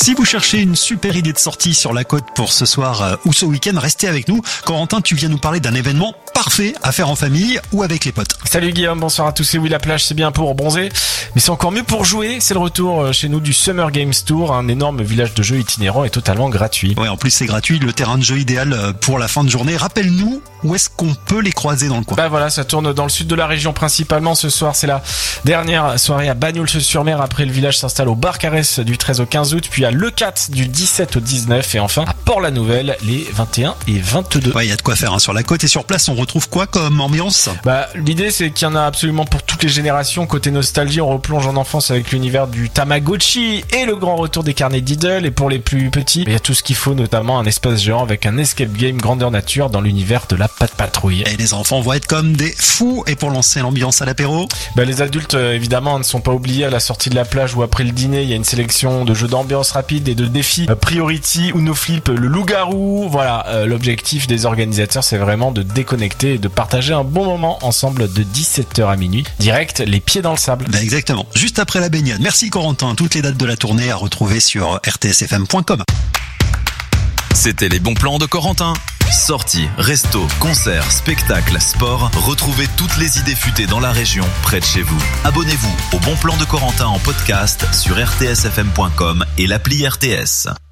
Si vous cherchez une super idée de sortie sur la côte pour ce soir ou ce week-end, restez avec nous. Corentin, tu viens nous parler d'un événement parfait à faire en famille ou avec les potes. Salut Guillaume, bonsoir à tous. Et oui, la plage c'est bien pour bronzer, mais c'est encore mieux pour jouer. C'est le retour chez nous du Summer Games Tour, un énorme village de jeux itinérant et totalement gratuit. Ouais, en plus c'est gratuit, le terrain de jeu idéal pour la fin de journée. Rappelle-nous où est-ce qu'on peut les croiser dans le coin. Bah voilà, ça tourne dans le sud de la région principalement. Ce soir, c'est la dernière soirée à Bagnols-sur-Mer. Après, le village s'installe au Bar Carès du 13 au 15 août, puis à Leucate du 17 au 19 et enfin à Port-la-Nouvelle les 21 et 22. Ouais, il y a de quoi faire sur la côte. Et sur place, on retrouve quoi comme ambiance? Bah, l'idée c'est qu'il y en a absolument pour toutes les générations. Côté nostalgie, on replonge en enfance avec l'univers du Tamagotchi et le grand retour des carnets Diddle. Et pour les plus petits, il y a tout ce qu'il faut, notamment un espace géant avec un escape game grandeur nature dans l'univers de la Patte Patrouille. Et les enfants vont être comme des fous. Et pour lancer l'ambiance à l'apéro, bah, les adultes évidemment ne sont pas oubliés. À la sortie de la plage ou après le dîner, il y a une sélection de jeux d'ambiance rapide et de défis Priority ou No Flip, le loup-garou. Voilà, l'objectif des organisateurs c'est vraiment de déconnecter et de partager un bon moment ensemble de 17h à minuit. Direct, les pieds dans le sable. Bah exactement, juste après la baignade. Merci Corentin, toutes les dates de la tournée à retrouver sur rtsfm.com. C'était les bons plans de Corentin. Sorties, restos, concerts, spectacles, sport. Retrouvez toutes les idées futées dans la région, près de chez vous. Abonnez-vous au Bon Plan de Corentin en podcast sur rtsfm.com et l'appli RTS.